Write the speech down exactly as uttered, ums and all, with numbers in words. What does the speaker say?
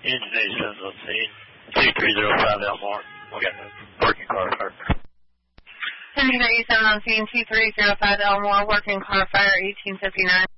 Engine eighty-seven's on scene. two three zero five Elmore. We got a working car fire. Engine eighty-seven on scene, two three zero five Elmore, working car fire, eighteen fifty-nine.